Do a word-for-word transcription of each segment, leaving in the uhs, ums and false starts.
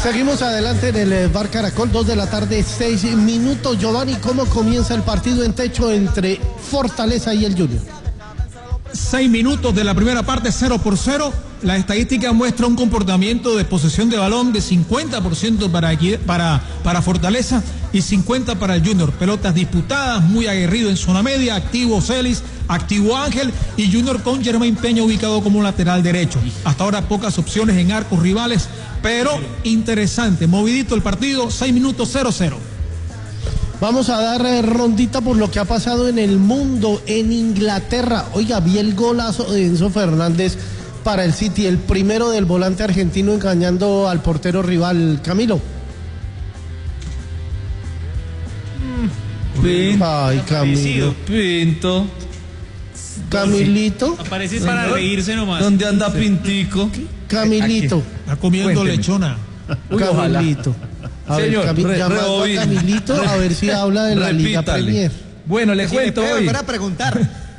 Seguimos adelante en el Bar Caracol, dos de la tarde, seis minutos. Giovanni, ¿cómo comienza el partido en techo entre Fortaleza y el Junior? Seis minutos de la primera parte, cero por cero. La estadística muestra un comportamiento de posesión de balón de cincuenta por ciento para, para, para Fortaleza y cincuenta por ciento para el Junior. Pelotas disputadas, muy aguerrido en zona media, activo Celis, activo Ángel y Junior con Germain Peña ubicado como lateral derecho. Hasta ahora pocas opciones en arcos rivales, pero interesante, movidito el partido, seis minutos, cero cero. Vamos a dar eh, rondita por lo que ha pasado en el mundo, en Inglaterra. Oiga, vi el golazo de Enzo Fernández para el City, el primero del volante argentino engañando al portero rival. Camilo. Pinto. Ay, Camilo. Pinto. Camilito. Aparece para reírse nomás. ¿Dónde anda Pintico? Camilito. Está comiendo Cuénteme. lechona. Uy, Camilito. A ver, Señor, Cami- re- llamando a rebobine. Camilito a ver si habla de la Liga Repítale. Premier. Bueno, le cuento hoy. Para preguntar.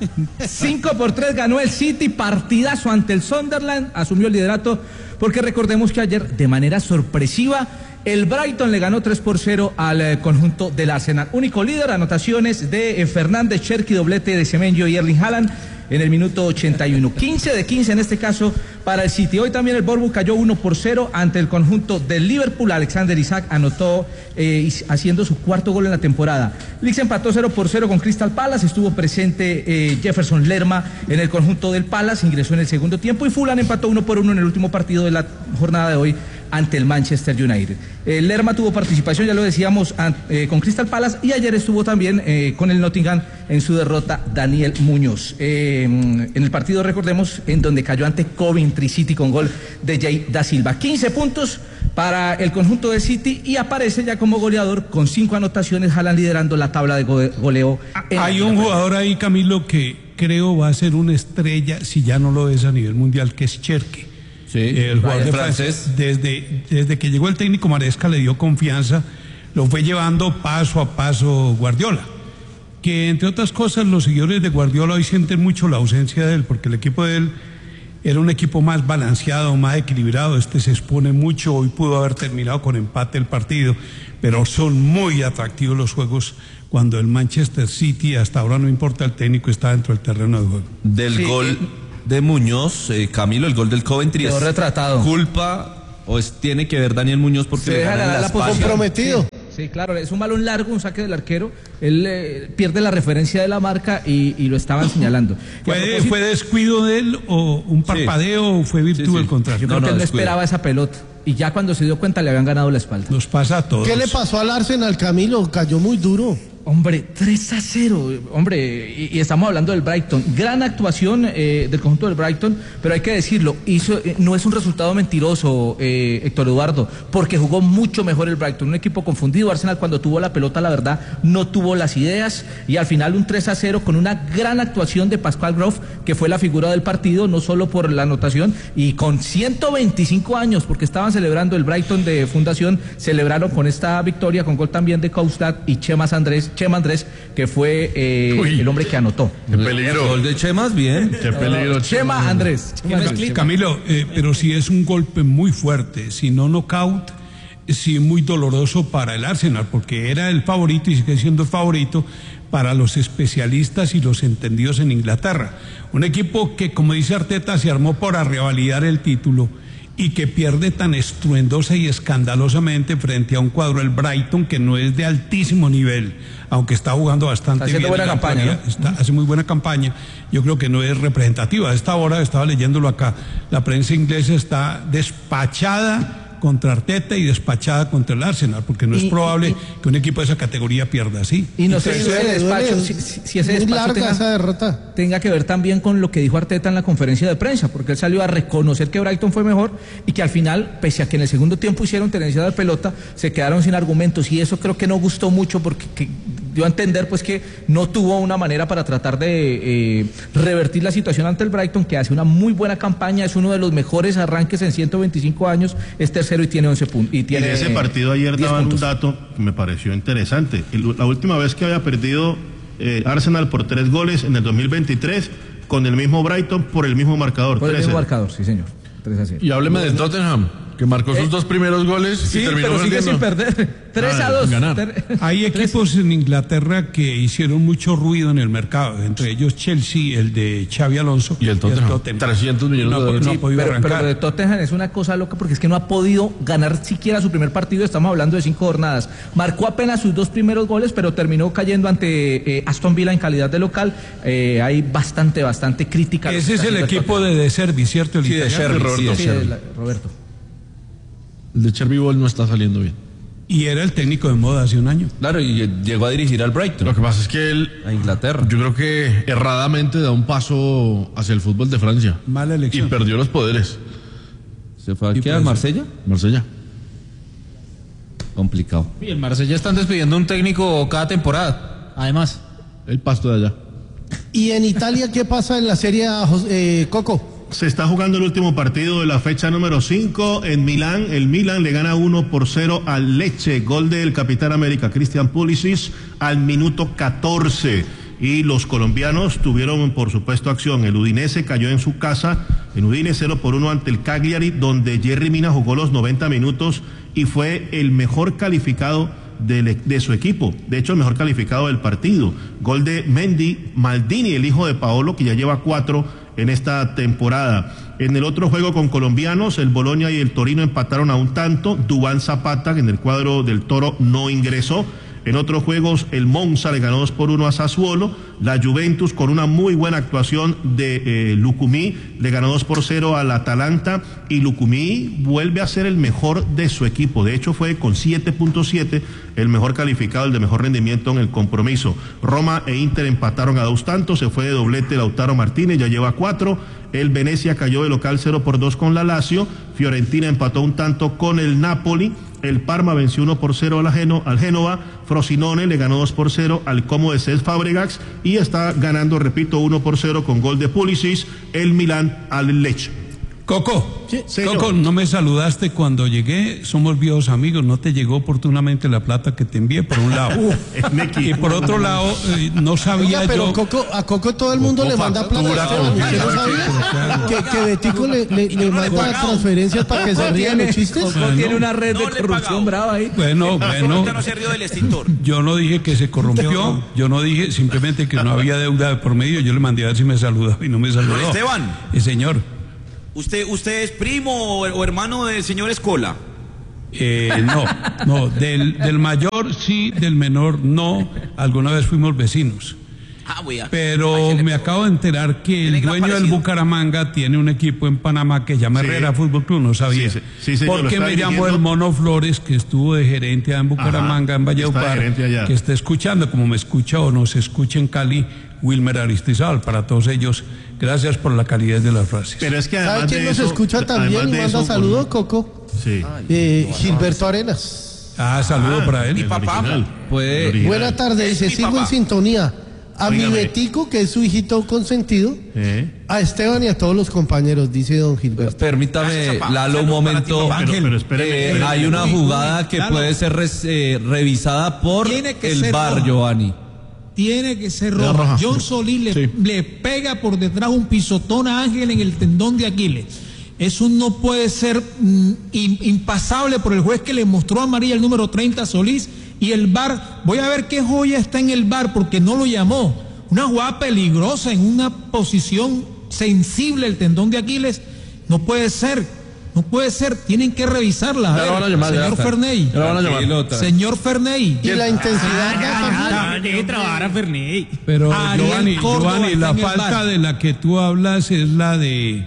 cinco por tres ganó el City, partidazo ante el Sunderland, asumió el liderato, porque recordemos que ayer, de manera sorpresiva, el Brighton le ganó tres por cero al eh, conjunto del Arsenal. Único líder, anotaciones de eh, Fernández, Cherki, doblete de Semenyo y Erling Haaland en el minuto ochenta y uno. quince de quince en este caso para el City. Hoy también el Bournemouth cayó uno por cero ante el conjunto del Liverpool. Alexander Isak anotó eh, haciendo su cuarto gol en la temporada. Leeds empató cero por cero con Crystal Palace. Estuvo presente eh, Jefferson Lerma en el conjunto del Palace. Ingresó en el segundo tiempo y Fulham empató uno por uno en el último partido de la jornada de hoy ante el Manchester United. Eh, Lerma tuvo participación, ya lo decíamos, an, eh, con Crystal Palace y ayer estuvo también eh, con el Nottingham en su derrota Daniel Muñoz. Eh, en el partido, recordemos, en donde cayó ante Coventry City con gol de Jay da Silva. quince puntos para el conjunto de City y aparece ya como goleador con cinco anotaciones, Haaland liderando la tabla de go goleo. Hay un jugador ahí, Camilo, que creo va a ser una estrella, si ya no lo es a nivel mundial, que es Cherki. Sí, el jugador de francés. francés, desde, desde que llegó el técnico Maresca le dio confianza, lo fue llevando paso a paso Guardiola, que entre otras cosas los seguidores de Guardiola hoy sienten mucho la ausencia de él, porque el equipo de él era un equipo más balanceado, más equilibrado. Este se expone mucho, hoy pudo haber terminado con empate el partido, pero son muy atractivos los juegos cuando el Manchester City, hasta ahora no importa el técnico, está dentro del terreno de juego. Del Sí, gol eh, de Muñoz, eh, Camilo, el gol del Coventry Quedó es retratado. culpa o es, tiene que ver Daniel Muñoz porque Se le deja ganan ganar la la espalda. posición. Comprometido. Sí, sí, claro, es un balón largo, un saque del arquero, él eh, pierde la referencia de la marca y, y lo estaban señalando. Y a ¿Fue, propósito, ¿Fue descuido de él o un parpadeo o fue virtud Sí, sí. del contrario? yo creo No, no, que él no descuido. esperaba esa pelota y ya cuando se dio cuenta le habían ganado la espalda. Nos pasa a todos. ¿Qué le pasó al Arsenal, Camilo? Cayó muy duro. Hombre, tres a cero, hombre, y, y estamos hablando del Brighton. Gran actuación eh, del conjunto del Brighton, pero hay que decirlo, hizo, eh, no es un resultado mentiroso, eh, Héctor Eduardo, porque jugó mucho mejor el Brighton, un equipo confundido. Arsenal cuando tuvo la pelota, la verdad, no tuvo las ideas, y al final un tres a cero con una gran actuación de Pascal Groff, que fue la figura del partido, no solo por la anotación, y con ciento veinticinco años, porque estaban celebrando el Brighton de fundación, celebraron con esta victoria, con gol también de Kaustad y Chema Andrés, Chema Andrés, que fue eh, el hombre que anotó. Qué peligro. El gol de Chemas, bien. Qué peligro. Chema Andrés. Chema Andrés. Camilo, eh, pero si es un golpe muy fuerte, si no knockout, sí muy doloroso para el Arsenal, porque era el favorito y sigue siendo el favorito para los especialistas y los entendidos en Inglaterra. Un equipo que, como dice Arteta, se armó para revalidar el título y que pierde tan estruendosa y escandalosamente frente a un cuadro, el Brighton, que no es de altísimo nivel, aunque está jugando bastante Está haciendo bien. buena en la campaña, actualidad. ¿no? Está, hace muy buena campaña. Yo creo que no es representativa. A esta hora, estaba leyéndolo acá, la prensa inglesa está despachada contra Arteta y despachada contra el Arsenal, porque no es Y- probable y- que un equipo de esa categoría pierda así. Y no sé Sí, si ese duele, despacho, duele. si, si- si ese Muy despacho larga tenga, esa derrota. tenga que ver también con lo que dijo Arteta en la conferencia de prensa, porque él salió a reconocer que Brighton fue mejor y que al final, pese a que en el segundo tiempo hicieron tenencia de pelota, se quedaron sin argumentos, y eso creo que no gustó mucho, porque que dio a entender pues que no tuvo una manera para tratar de eh, revertir la situación ante el Brighton, que hace una muy buena campaña, es uno de los mejores arranques en ciento veinticinco años, es tercero y tiene once puntos. Y, Y tiene, de ese partido ayer diez daban puntos. un dato que me pareció interesante. El- La última vez que había perdido eh, Arsenal por tres goles en el dos mil veintitrés con el mismo Brighton por el mismo marcador. Por el tres mismo cero. marcador, sí señor. tres a cero. Y hábleme del Tottenham. Que marcó sus Eh, dos primeros goles Sí, y terminó pero sigue perdiendo. sin perder. tres a dos. ganar. Hay equipos en Inglaterra que hicieron mucho ruido en el mercado, entre ellos Chelsea, el de Xavi Alonso Y el Tottenham. trescientos millones No, de dólares. no ha podido pero, arrancar. pero lo de Tottenham es una cosa loca porque es que no ha podido ganar siquiera su primer partido. Estamos hablando de cinco jornadas. Marcó apenas sus dos primeros goles, pero terminó cayendo ante eh, Aston Villa en calidad de local. Eh, hay bastante, bastante crítica. Ese es el equipo de De Servi, ¿cierto? El Sí, de italiano. Sherry, sí, de Sí, Sherry. la- Roberto. El de Cherby Ball no está saliendo bien. Y era el técnico de moda hace un año. Claro, y llegó a dirigir al Brighton, Lo que pasa es que él, a Inglaterra. yo creo que erradamente da un paso hacia el fútbol de Francia. Mala Y elección. perdió los poderes. ¿Se fue Y aquí a pues- Marsella? Marsella. Complicado. Y el Marsella están despidiendo un técnico cada temporada. Además. El pasto de allá. ¿Y en Italia qué pasa en la Serie A, Jos- eh, Coco? Se está jugando el último partido de la fecha número cinco en Milán. El Milán le gana uno por cero al Lecce. Gol del capitán América, Christian Pulisic, al minuto catorce. Y los colombianos tuvieron, por supuesto, acción. El Udinese cayó en su casa, en Udine cero por uno ante el Cagliari, donde Jerry Mina jugó los noventa minutos y fue el mejor calificado de, de su equipo. De hecho, el mejor calificado del partido. Gol de Mendy Maldini, el hijo de Paolo, que ya lleva cuatro en esta temporada. En el otro juego con colombianos, el Bologna y el Torino empataron a un tanto. Duván Zapata, en el cuadro del Toro, no ingresó. En otros juegos, el Monza le ganó dos por uno a Sassuolo. La Juventus, con una muy buena actuación de eh, Lucumí, le ganó dos por cero al Atalanta. Y Lucumí vuelve a ser el mejor de su equipo. De hecho, fue con siete punto siete el mejor calificado, el de mejor rendimiento en el compromiso. Roma e Inter empataron a dos tantos. Se fue de doblete Lautaro Martínez, ya lleva cuatro. El Venecia cayó de local cero por dos con la Lazio. Fiorentina empató un tanto con el Napoli. El Parma venció uno por cero al, Geno, al Génova. Frosinone le ganó dos por cero al Como de Cesc Fabregas. Y está ganando, repito, uno por cero con gol de Pulisic, el Milán al Lecce. Coco, Sí, señor. Coco, no me saludaste cuando llegué. Somos viejos amigos. No te llegó oportunamente la plata que te envié, por un lado. Neki. Y por otro lado, eh, no sabía Oiga, pero yo. Coco, a Coco todo el mundo le manda plata. factura, ¿Usted no sabía? Que, que Betico le, le, le manda transferencias para que se rían los chistes. Coco Bueno. tiene una red No de le he corrupción pagado. brava ahí. Bueno, bueno. Ya no se rió del extintor. Yo no dije que se corrompió, yo no dije simplemente que no había deuda de por medio, yo le mandé a ver si me saludaba y no me saludó. Don Esteban. Eh, señor, ¿Usted, usted es primo o, o hermano del señor Escola? eh, no, no, del, del mayor sí, del menor no, alguna vez fuimos vecinos. Ah, voy a. Pero Ahí se le me pegó. acabo de enterar que Tiene el gran dueño del parecido. Bucaramanga tiene un equipo en Panamá que se llama Sí. Herrera Fútbol Club, no sabía. Sí, sí, sí, señor, lo Porque está me llamó dirigiendo. el Mono Flores, que estuvo de gerente allá en Bucaramanga, Ajá, en está de Valledupar, gerente allá. que está escuchando, como me escucha o nos escucha en Cali, Wilmer Aristizábal. Para todos ellos, gracias por la calidad de las frases. Pero es que ¿Sabe además quién de nos eso, escucha también además y de manda eso, saludos, con- Coco? Sí. Eh, Gilberto Arenas. Ah, saludo para él. mi papá. Original. Puede- El original. Buena tarde, Es dice, mi sigo papá. en sintonía. A mi Óigame. Betico, que es su hijito consentido, Eh. a Esteban y a todos los compañeros, dice don Gilberto. Gracias, Permítame, papá. Lalo, un Saludos para ti, momento. papá. Pero, pero espéreme, Eh, espéreme. hay una Uy, uy, jugada que Lalo. puede ser res- eh, revisada por Tiene que el ser bar, roja. Giovanni. Tiene que ser roja. roja. John Solís le, Sí. le pega por detrás un pisotón a Ángel en el tendón de Aquiles. Eso no puede ser mm, im- impasable por el juez que le mostró amarilla el número treinta a Solís y el V A R. Voy a ver qué joya está en el V A R porque no lo llamó. Una jugada peligrosa en una posición sensible el tendón de Aquiles. No puede ser. No puede ser. Tienen que revisarla. A Ya ver, lo van a llamar, ya señor está. Ferney. Ya lo van a llamar. Tranquilo, tra- Señor Ferney. Y la intensidad Ah, de de trabajar a Ferney. Pero Ariel Giovanni, Córdoba Giovanni, está la en el falta bar. de la que tú hablas es la de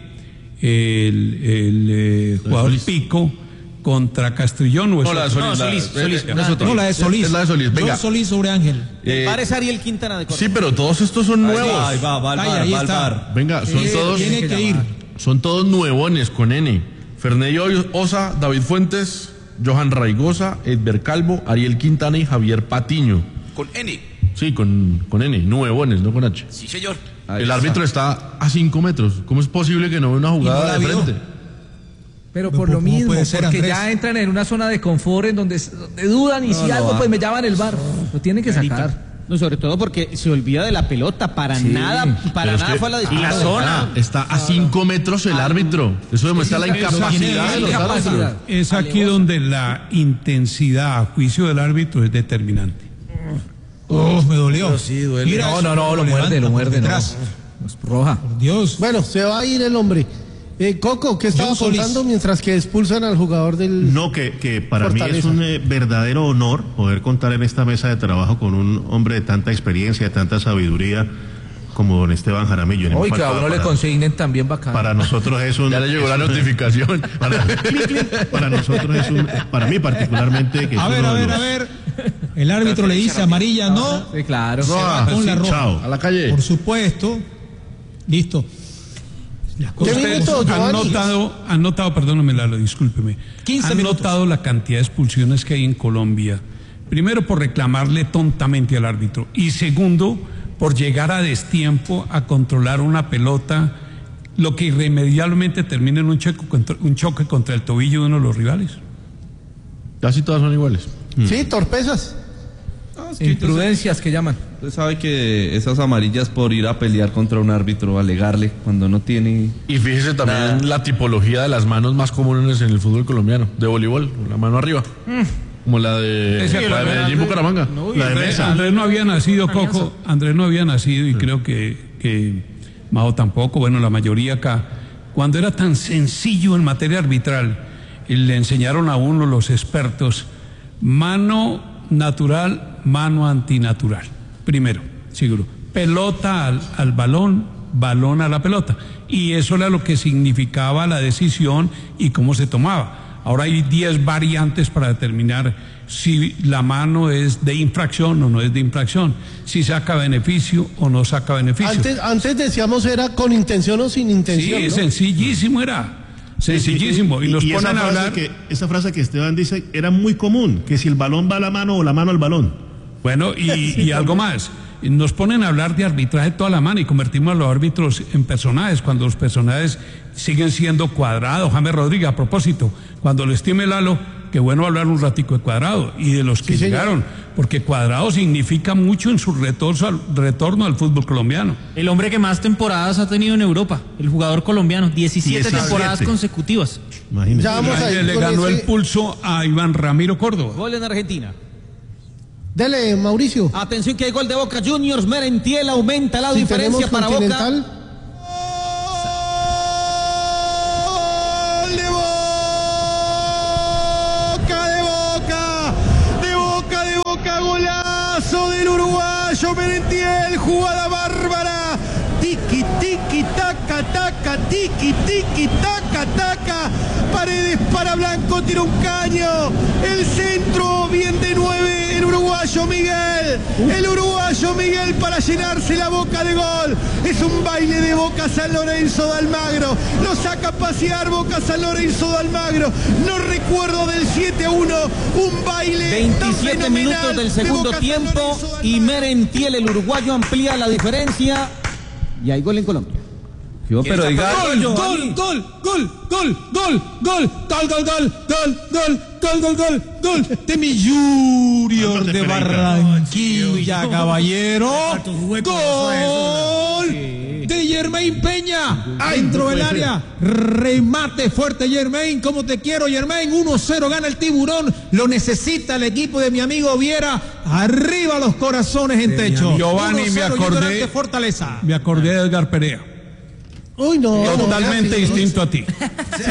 el, el, eh, jugador Solís. Pico contra Castrillón o es No, la de otro? Solís. No, la- Solís, eh, Solís. eh, es otra. No, la de Solís. Es la de Solís. Venga. John Solís sobre Ángel. Eh, El bar es Ariel Quintana de Córdoba. sí, pero todos estos son nuevos. Ahí va, va al Ay, bar, ahí va al está. bar. Venga, son Sí, todos, tiene que ir. son todos nuevones con N. Ferney Osa, David Fuentes, Johan Raigosa, Edber Calvo, Ariel Quintana y Javier Patiño. Con N. Sí, con, con N, nuevones, no con H. Sí, señor. Ahí El está. árbitro está a cinco metros. ¿Cómo es posible que no vea una jugada la de vio. frente? Pero Pero por lo ¿cómo mismo, puede ser, porque Andrés? ya entran en una zona de confort en donde, donde dudan y si no algo va. pues me llaman el bar. Lo tienen que sacar. No, sobre todo porque se olvida de la pelota, para sí. nada, para Pero nada es fue a la y la zona. Está a cinco metros el árbitro. Eso demuestra la incapacidad de los árbitros. Es aquí donde la intensidad a juicio del árbitro es determinante. Oh, me dolió. Pero sí, duele. Mira, no, no, no, lo muerde, lo muerde, no. Es roja. Por Dios. Bueno, se va a ir el hombre. Eh, Coco, ¿qué estaba contando mientras que expulsan al jugador del No, que, que para Fortaleza? mí es un eh, verdadero honor poder contar en esta mesa de trabajo con un hombre de tanta experiencia, de tanta sabiduría como don Esteban Jaramillo. Hoy que a uno le consignen también bacán. Para nosotros es un... Ya le llegó la un, notificación. Para, para nosotros es un... Para mí particularmente... Que a ver, a ver, los... a ver. El árbitro le dice amarilla, ¿no? Sí, claro. Se va con la roja. Chao. A la calle. Por supuesto. Listo. Ustedes han notado, han notado, perdóname Lalo, discúlpeme, quince han minutos. notado la cantidad de expulsiones que hay en Colombia, primero por reclamarle tontamente al árbitro y segundo por llegar a destiempo a controlar una pelota, lo que irremediablemente termina en un choque contra, un choque contra el tobillo de uno de los rivales. Casi todas son iguales. Sí, torpezas. Ah, es que imprudencias que llaman. Usted sabe que esas amarillas por ir a pelear contra un árbitro, alegarle cuando no tiene... Y fíjese también nada. la tipología de las manos más comunes en el fútbol colombiano, de voleibol, la mano arriba. Mm. Como la de, Ese, la de Medellín Bucaramanga. No, la de Andrés, Andrés no había nacido, Coco. Andrés no había nacido y sí. creo que, que Majo tampoco, bueno, la mayoría acá. Cuando era tan sencillo en materia arbitral, le enseñaron a uno los expertos, mano natural, mano antinatural. Primero, seguro. Pelota al, al balón, balón a la pelota. Y eso era lo que significaba la decisión y cómo se tomaba. Ahora hay diez variantes para determinar si la mano es de infracción o no es de infracción, si saca beneficio o no saca beneficio. Antes, antes decíamos era con intención o sin intención. Sí, ¿no? sencillísimo era. Sencillísimo. Y nos y, y ponen esa a frase hablar. Que, esa frase que Esteban dice era muy común, que si el balón va a la mano o la mano al balón. Bueno, y, y algo más. Nos ponen a hablar de arbitraje toda la mano y convertimos a los árbitros en personajes cuando los personajes siguen siendo Cuadrado. James Rodríguez, a propósito, cuando lo estime Lalo, qué bueno hablar un ratico de Cuadrado y de los que sí, llegaron, porque Cuadrado significa mucho en su retorno al, retorno al fútbol colombiano. El hombre que más temporadas ha tenido en Europa, el jugador colombiano, diecisiete, diecisiete. temporadas consecutivas. Imagínese. Ya vamos a ir le ganó ese... el pulso a Iván Ramiro Córdoba. Gol en Argentina. Dele, Mauricio. Atención que hay gol de Boca Juniors. Merentiel aumenta la si diferencia para Boca. Gol de Boca, de Boca, de Boca, de Boca, golazo del uruguayo Merentiel, jugada bárbara. Tiki, tiki, taca, taca, tiki, tiki, taca, taca. Paredes para Blanco, tira un caño. El centro, bien de nueve, el uruguayo Miguel. El uruguayo Miguel para llenarse la boca de gol. Es un baile de Boca San Lorenzo de Almagro. Lo saca a pasear Boca San Lorenzo de Almagro. No recuerdo del siete a uno. Un baile veintisiete minutos del segundo tiempo. Y Merentiel, el uruguayo, amplía la diferencia. Y hay gol en Colombia. Yo, pero diga gol, gol, gol, gol, gol, gol, gol, gol, gol, gol, gol, gol, gol, gol, gol, gol, gol, de mi Junior de Barranquilla, caballero. Gol de Yermain Peña, dentro del área, remate fuerte Yermain, como te quiero Yermain, uno cero gana el Tiburón, lo necesita el equipo de mi amigo Viera, arriba los corazones en techo. Giovanni, me acordé, Fortaleza. me acordé de Edgar Perea. Uy, no. Totalmente no, distinto a ti. Sí.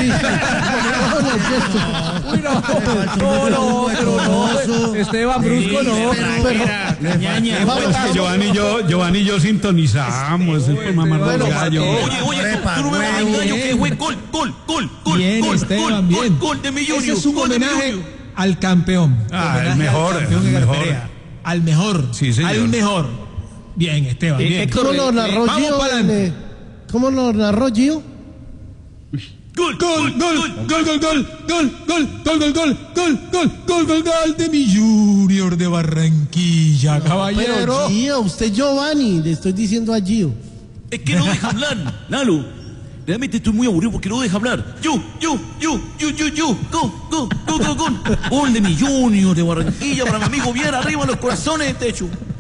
Uy, no. No, no, pero no. Esteban Brusco, no. Es que Giovanni y yo, Giovanni y yo sintonizamos. Es por mamar los gallos. Oye, oye, tú no me vas a engaño que fue gol, gol, gol, gol, bien, gol, Esteban, gol, bien. gol de Millorio. Ese es un homenaje al campeón. Ah, el mejor, el mejor. Al mejor. Sí, señor. Al mejor. Bien, Esteban, bien. ¿Cómo lo narró Gio? ¿Cómo lo narró Gio? Gol, gol, gol, gol, gol, gol, gol, gol, gol, gol, gol, gol, gol, gol, gol, gol, gol de mi Junior de Barranquilla, caballero. Pero Gio, usted Giovanni, le estoy diciendo a Gio. Es que no deja hablar, Lalo. Realmente estoy muy aburrido porque no deja hablar. Yo, yo, yo, yo, yo, yo, go, go, go, go, go. Gol de mi Junior de Barranquilla para mi amigo Viera, arriba los corazones de techo.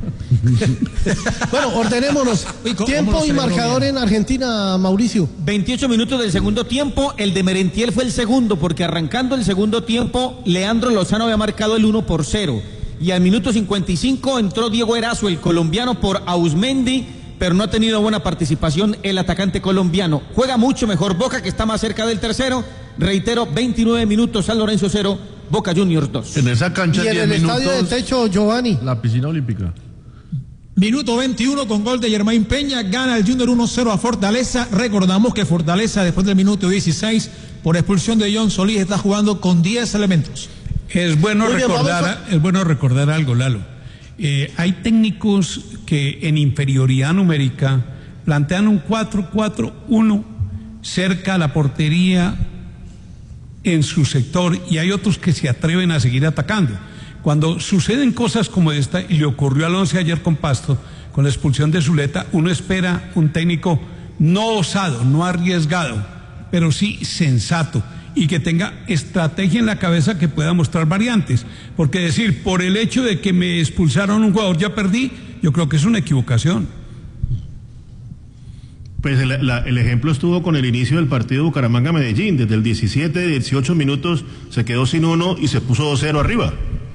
Bueno, ordenémonos. Tiempo y marcador en Argentina, Mauricio. veintiocho minutos del segundo tiempo, el de Merentiel fue el segundo, porque arrancando el segundo tiempo, Leandro Lozano había marcado el uno por cero. Y al minuto cincuenta y cinco entró Diego Erazo, el colombiano, por Ausmendi, pero no ha tenido buena participación el atacante colombiano. Juega mucho mejor Boca, que está más cerca del tercero. Reitero, veintinueve minutos, San Lorenzo cero, Boca Juniors dos. En esa cancha Y en el minutos, estadio de techo, Giovanni. la piscina olímpica. Minuto veintiuno con gol de Germain Peña, gana el Junior uno cero a Fortaleza. Recordamos que Fortaleza, después del minuto dieciséis, por expulsión de John Solís, está jugando con diez elementos. Es bueno, Muy bien, recordar, vamos es bueno recordar algo, Lalo. Eh, hay técnicos que en inferioridad numérica plantean un cuatro cuatro uno cerca a la portería en su sector, y hay otros que se atreven a seguir atacando. Cuando suceden cosas como esta, y le ocurrió al Once ayer con Pasto, con la expulsión de Zuleta, uno espera un técnico no osado, no arriesgado, pero sí sensato, y que tenga estrategia en la cabeza, que pueda mostrar variantes. Porque decir, por el hecho de que me expulsaron un jugador ya perdí, yo creo que es una equivocación. Pues el, la, el ejemplo estuvo con el inicio del partido Bucaramanga-Medellín. Desde el diecisiete, dieciocho minutos se quedó sin uno y se puso dos cero arriba.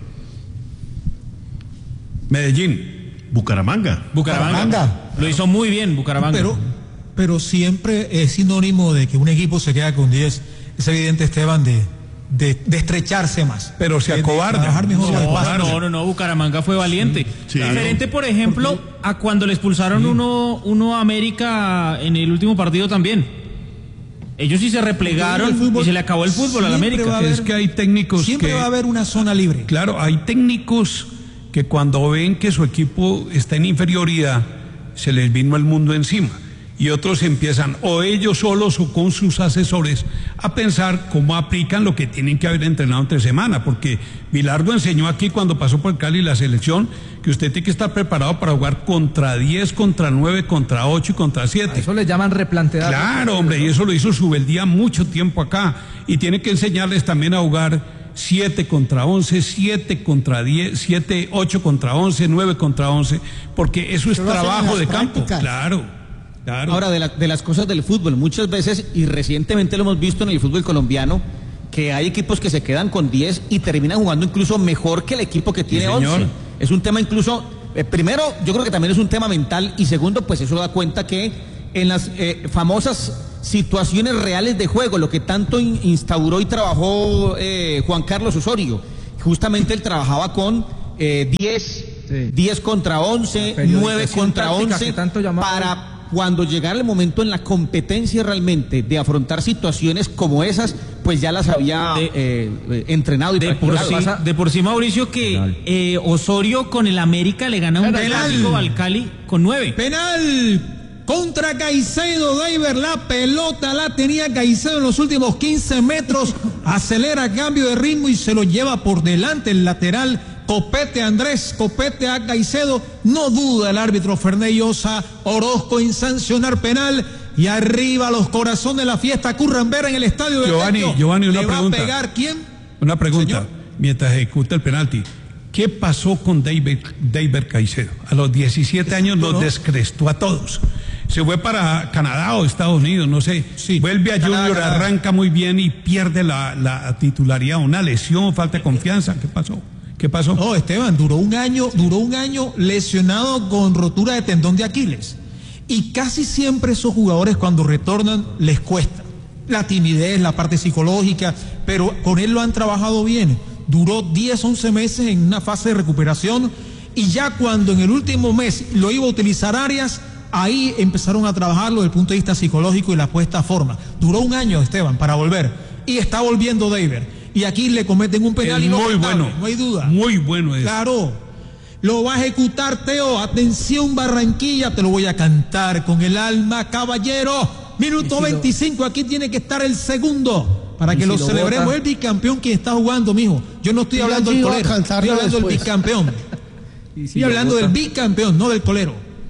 Medellín. Bucaramanga. Bucaramanga. Bucaramanga. Lo hizo muy bien Bucaramanga. Pero, pero siempre es sinónimo de que un equipo se queda con diez. Es evidente, Esteban, de, de, de estrecharse más. Pero se de, de acobarda. trabajar mejor No, el espacio. No, no, no, Bucaramanga fue valiente. Sí. Diferente, por ejemplo, a cuando le expulsaron uno, uno a América en el último partido también. Ellos sí se replegaron fútbol, y se le acabó el fútbol al siempre va América. a haber- Es que hay técnicos Siempre que... va a haber una zona libre. Claro, hay técnicos que cuando ven que su equipo está en inferioridad, se les vino el mundo encima. Y otros empiezan, o ellos solos o con sus asesores, a pensar cómo aplican lo que tienen que haber entrenado entre semana. Porque Bilardo enseñó aquí, cuando pasó por Cali la selección, que usted tiene que estar preparado para jugar contra diez, contra nueve, contra ocho y contra siete. A eso le llaman replantear. Claro, hombre, y eso lo hizo Subeldía mucho tiempo acá. Y tiene que enseñarles también a jugar siete contra once, siete contra diez, siete, ocho contra once, nueve contra once, porque eso es Eso lo hacen en trabajo las de campo. prácticas. Claro, claro. Ahora, de, la- de las cosas del fútbol, muchas veces, y recientemente lo hemos visto en el fútbol colombiano, que hay equipos que se quedan con diez y terminan jugando incluso mejor que el equipo que tiene señor. once. Es un tema incluso, eh, primero, yo creo que también es un tema mental, y segundo, pues eso da cuenta que en las eh, famosas situaciones reales de juego, lo que tanto in- instauró y trabajó eh, Juan Carlos Osorio, justamente él trabajaba con eh, diez, Sí. diez contra once, La nueve periodización contra táctica once, que tanto llamaba. para cuando llegara el momento en la competencia realmente de afrontar situaciones como esas, pues ya las había De- eh, eh, entrenado y De por, practicado. sí, de por sí, Mauricio, que eh, Osorio con el América le gana un Penal. clásico al Cali con nueve. Penal contra Caicedo, David, la pelota la tenía Caicedo en los últimos quince metros, acelera, cambio de ritmo y se lo lleva por delante el lateral. Copete a Andrés, copete a Caicedo, no duda el árbitro Ferney Osa Orozco en sancionar penal, y arriba los corazones de la fiesta Currambera en el estadio de Giovanni, Techo. Giovanni, una ¿Le va pregunta. a pegar quién? Una pregunta, Señor. mientras ejecuta el penalti. ¿Qué pasó con David, David Caicedo? A los diecisiete años Exacto, los ¿no? descrestó a todos. Se fue para Canadá o Estados Unidos, no sé. Sí. Vuelve a Canadá, Junior, Canadá. arranca muy bien y pierde la, la titularidad. Una lesión, falta de confianza. ¿Qué pasó? ¿Qué pasó? No, Esteban, duró un año, duró un año lesionado con rotura de tendón de Aquiles. Y casi siempre esos jugadores cuando retornan les cuesta. La timidez, la parte psicológica, pero con él lo han trabajado bien. Duró diez, once meses en una fase de recuperación, y ya cuando en el último mes lo iba a utilizar Arias, ahí empezaron a trabajarlo desde el punto de vista psicológico y la puesta a forma. Duró un año, Esteban, para volver. Y está volviendo David. Y aquí le cometen un penal Es y no muy bueno. no hay duda. Muy bueno es. Claro, lo va a ejecutar Teo. Atención Barranquilla, te lo voy a cantar con el alma, caballero. Minuto veinticinco, aquí tiene que estar el segundo para ¿Y que si lo lo celebremos. bota? El bicampeón que está jugando, mijo. Yo no estoy Mira, hablando del Gio, a colero, cantarlo estoy hablando del después. bicampeón. Y si Estoy lo hablando bota. del bicampeón, no del colero.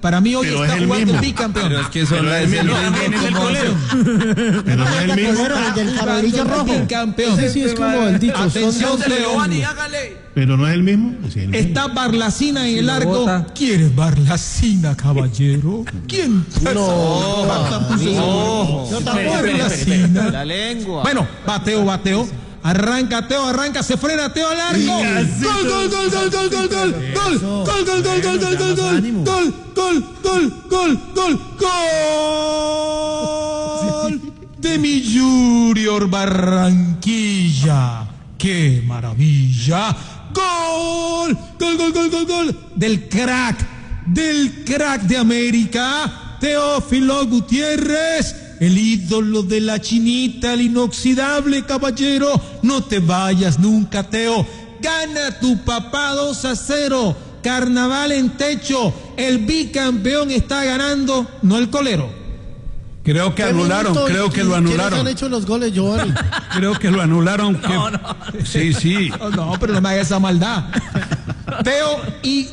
Para mí hoy Pero está es el jugando mismo. bicampeón. Pero es que son Pero las es el mismo. También es el colero. Pero no es el mismo. El del cabellillo rojo. Bicampeón. Ese sí es como el dicho. Son Atención, dos León. leones. Pero no es el mismo. Sí, el mismo. Está Barlacina en el lo arco. bota. ¿Quieres Barlacina, caballero? ¿Quién? No, No. Yo tampoco. Barlacina. La lengua. Bueno, bateo, bateo. Arranca Teo, arranca, se frena Teo al arco. Gol, gol, gol, gol, gol, gol, gol. Gol, gol, gol, gol, gol, gol, gol, gol. Gol, gol, gol, gol, gol. Gol de mi Junior Barranquilla. ¡Qué maravilla! ¡Gol! ¡Gol, gol, gol, gol, gol! Del crack, del crack de América, Teófilo Gutiérrez, el ídolo de la chinita, el inoxidable caballero. No te vayas nunca, Teo. Gana tu papá dos a cero. Carnaval en techo. El bicampeón está ganando, no el colero. Creo que ¿Qué anularon, minuto y creo que quién- lo ¿Quiénes anularon. han hecho los goles, Giovanni? Creo que lo anularon. que- No, no. Sí, sí. Oh, no, pero no me haga esa maldad. Teo y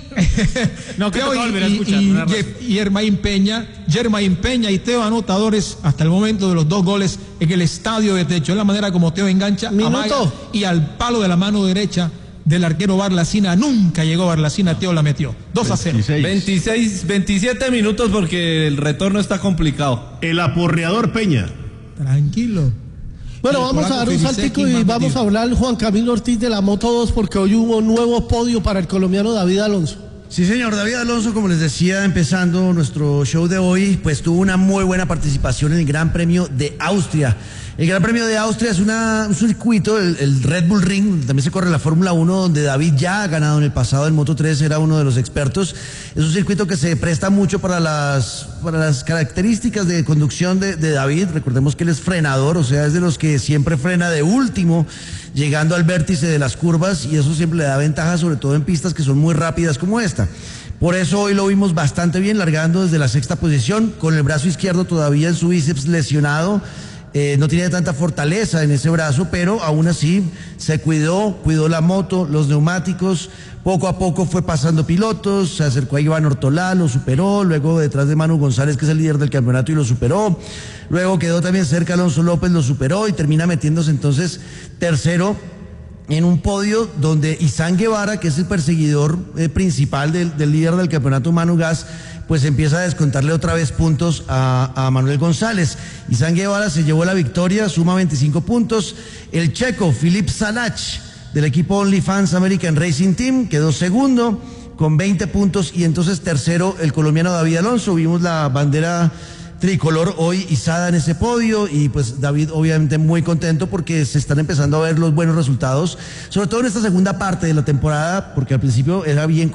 No, que Teo toca volver a y, escuchar, y, una razón. y, y Germain Peña, Germain Peña y Teo anotadores hasta el momento de los dos goles en el estadio de techo. Es la manera como Teo engancha, Minuto. amaga, y al palo de la mano derecha del arquero Barlacina. Nunca llegó Barlacina, Teo la metió. dos a cero. veintiséis. veintiséis, veintisiete minutos porque el retorno está complicado. El aporreador Peña. Tranquilo. Bueno, El vamos a polaco dar un Felicek saltico y y más vamos metido. a hablar Juan Camilo Ortiz de la Moto dos porque hoy hubo un nuevo podio para el colombiano David Alonso. Sí, señor, David Alonso, como les decía, empezando nuestro show de hoy, pues tuvo una muy buena participación en el Gran Premio de Austria. El Gran Premio de Austria es una, un circuito, el, el Red Bull Ring, donde también se corre la Fórmula uno, donde David ya ha ganado en el pasado en Moto tres, era uno de los expertos. Es un circuito que se presta mucho para las, para las características de conducción de, de David. Recordemos que él es frenador, o sea, es de los que siempre frena de último, llegando al vértice de las curvas, y eso siempre le da ventaja, sobre todo en pistas que son muy rápidas como esta. Por eso hoy lo vimos bastante bien, largando desde la sexta posición, con el brazo izquierdo todavía en su bíceps lesionado. Eh, no tiene tanta fortaleza en ese brazo, pero aún así se cuidó, cuidó la moto, los neumáticos. Poco a poco fue pasando pilotos, se acercó a Iván Ortolá, lo superó, luego detrás de Manu González, que es el líder del campeonato, y lo superó. Luego quedó también cerca Alonso López, lo superó y termina metiéndose entonces tercero en un podio donde Izán Guevara, que es el perseguidor eh, principal del, del líder del campeonato, Manu Gas, pues empieza a descontarle otra vez puntos a, a Manuel González. Izán Guevara se llevó la victoria, suma veinticinco puntos. El checo, Filip Salach, del equipo OnlyFans American Racing Team, quedó segundo con veinte puntos, y entonces tercero el colombiano David Alonso. Vimos la bandera tricolor hoy izada en ese podio, y pues David obviamente muy contento porque se están empezando a ver los buenos resultados, sobre todo en esta segunda parte de la temporada, porque al principio era bien